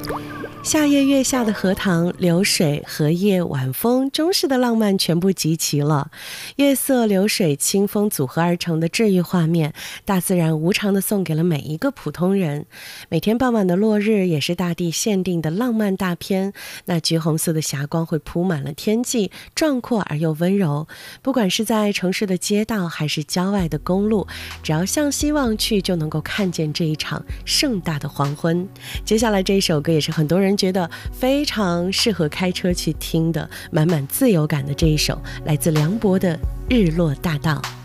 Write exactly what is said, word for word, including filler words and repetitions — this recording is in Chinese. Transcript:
夏夜月下的荷塘，流水、荷叶、晚风，中式的浪漫全部集齐了。月色、流水、清风组合而成的治愈画面，大自然无偿地送给了每一个普通人。每天傍晚的落日也是大地限定的浪漫大片，那橘红色的霞光会铺满了天际，壮阔而又温柔。不管是在城市的街道还是郊外的公路，只要向西望去，就能够看见这一场盛大的黄昏。接下来这一首歌也是很多人觉得非常适合开车去听的，满满自由感的这一首，来自梁博的《日落大道》。